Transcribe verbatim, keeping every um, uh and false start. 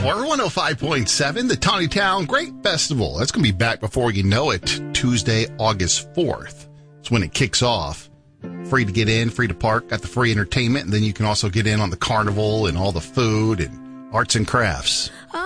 Or one oh five point seven, the Tawny Town Great Festival. That's going to be back before you know it, Tuesday, August fourth. That's when it kicks off. Free to get in, free to park, got the free entertainment, and then you can also get in on the carnival and all the food and arts and crafts. Oh,